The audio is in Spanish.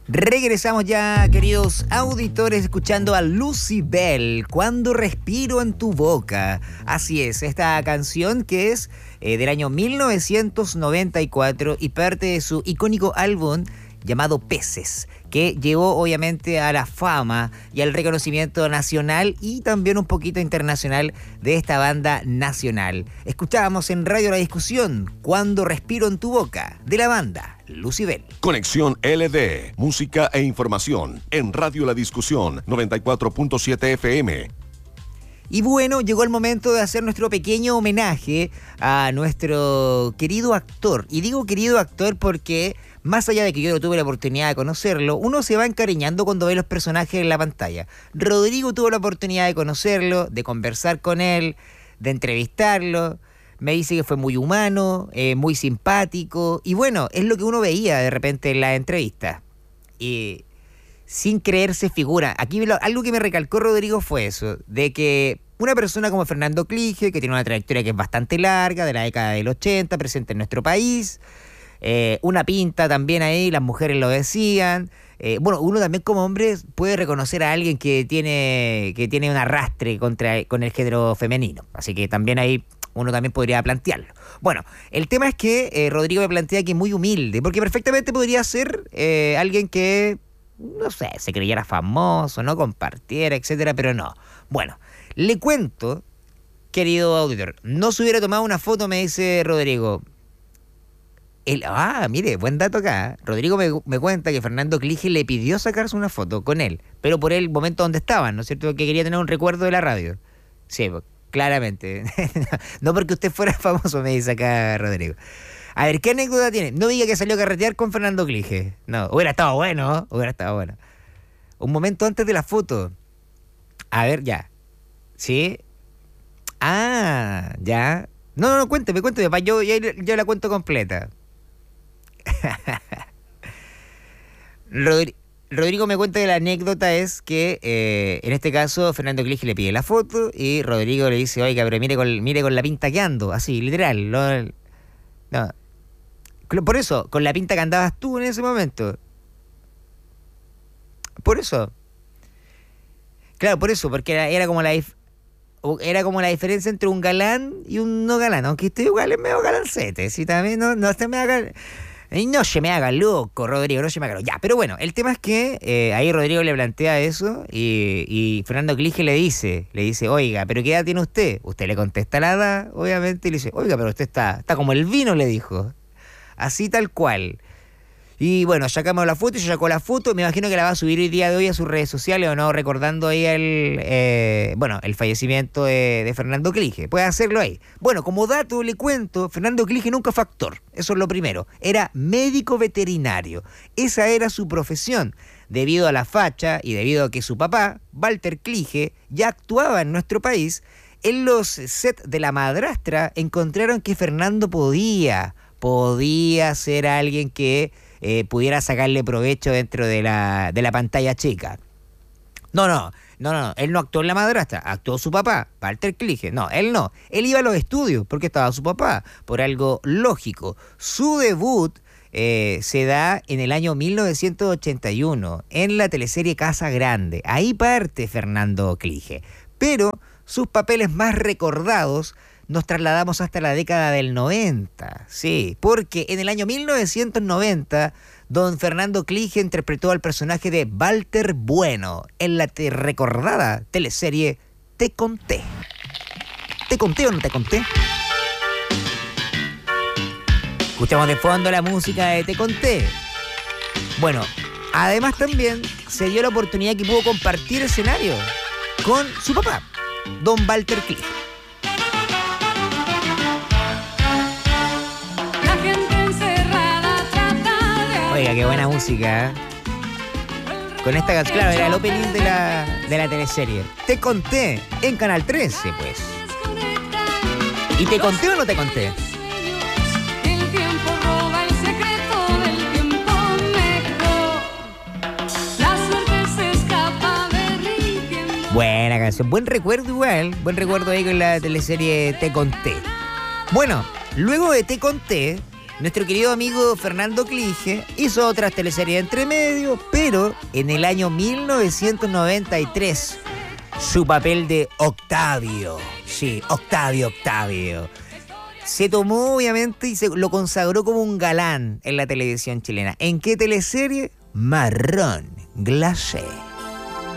Regresamos ya, queridos auditores, escuchando a Lucybell, Cuando respiro en tu boca. Así es, esta canción que es del año 1994 y parte de su icónico álbum llamado Peces, que llevó obviamente a la fama y al reconocimiento nacional y también un poquito internacional de esta banda nacional. Escuchábamos en Radio La Discusión Cuando respiro en tu boca, de la banda Lucybell. Conexión LD, música e información en Radio La Discusión 94.7 FM. Y bueno, llegó el momento de hacer nuestro pequeño homenaje a nuestro querido actor. Y digo querido actor porque, más allá de que yo no tuve la oportunidad de conocerlo, uno se va encariñando cuando ve los personajes en la pantalla. Rodrigo tuvo la oportunidad de conocerlo, de conversar con él, de entrevistarlo. Me dice que fue muy humano, muy simpático. Y bueno, es lo que uno veía de repente en la entrevista. Y sin creerse figura. Aquí algo que me recalcó Rodrigo fue eso, de que una persona como Fernando Clige, que tiene una trayectoria que es bastante larga, de la década del 80, presente en nuestro país, una pinta también ahí, las mujeres lo decían. Bueno, uno también como hombre puede reconocer a alguien que tiene un arrastre con el género femenino. Así que también ahí uno también podría plantearlo. Bueno, el tema es que Rodrigo me plantea que es muy humilde, porque perfectamente podría ser alguien que, no sé, se creyera famoso, no compartiera, etcétera, pero no. Bueno, le cuento, querido auditor, no se hubiera tomado una foto, me dice Rodrigo. Mire, buen dato acá. Rodrigo me cuenta que Fernando Clige le pidió sacarse una foto con él, pero por el momento donde estaban, ¿no es cierto? Que quería tener un recuerdo de la radio. Sí, claramente. No porque usted fuera famoso, me dice acá Rodrigo. A ver, ¿qué anécdota tiene? No diga que salió a carretear con Fernando Clige. No, hubiera estado bueno. Un momento antes de la foto. A ver, ya. ¿Sí? Ya. No, cuénteme, yo la cuento completa. Rodrigo me cuenta que la anécdota es que en este caso Fernando Clige le pide la foto y Rodrigo le dice, oiga, pero mire con la pinta que ando, así, literal. No. Por eso, con la pinta que andabas tú en ese momento. Por eso. Claro, por eso, porque era como la diferencia entre un galán y un no galán, aunque usted igual es medio galancete, si también no se me haga... No se me haga loco, Rodrigo, no se me haga loco. Ya, pero bueno, el tema es que ahí Rodrigo le plantea eso y Fernando Clige le dice, oiga, ¿pero qué edad tiene usted? Usted le contesta la edad, obviamente, y le dice, oiga, pero usted está como el vino, le dijo. Así tal cual. Y bueno, sacamos la foto, yo sacó la foto, me imagino que la va a subir el día de hoy a sus redes sociales o no, recordando ahí el fallecimiento de Fernando Clige. Puede hacerlo ahí. Bueno, como dato le cuento, Fernando Clige nunca fue actor, eso es lo primero. Era médico veterinario, esa era su profesión. Debido a la facha y debido a que su papá, Walter Clige, ya actuaba en nuestro país, en los sets de La Madrastra encontraron que Fernando podía ser alguien que pudiera sacarle provecho dentro de la pantalla chica. No, él no actuó en La Madrastra, actuó su papá, Walter Clige. No, él iba a los estudios porque estaba su papá, por algo lógico. Su debut se da en el año 1981 en la teleserie Casa Grande. Ahí parte Fernando Clige, pero sus papeles más recordados nos trasladamos hasta la década del 90, sí, porque en el año 1990, don Fernando Clige interpretó al personaje de Walter Bueno en la recordada teleserie Te Conté. ¿Te conté o no te conté? Escuchamos de fondo la música de Te Conté. Bueno, además también se dio la oportunidad que pudo compartir escenario con su papá, don Walter Clige. Oiga, qué buena música. Con esta canción, claro, era el opening de la teleserie. Te Conté en Canal 13, pues. ¿Y te conté o no te conté? Buena canción, buen recuerdo igual. Buen recuerdo ahí con la teleserie Te Conté. Bueno, luego de Te Conté, Nuestro querido amigo Fernando Clige hizo otras teleseries entre medio, pero en el año 1993, su papel de Octavio, sí, Octavio, se tomó obviamente y se lo consagró como un galán en la televisión chilena. ¿En qué teleserie? Marrón Glacé.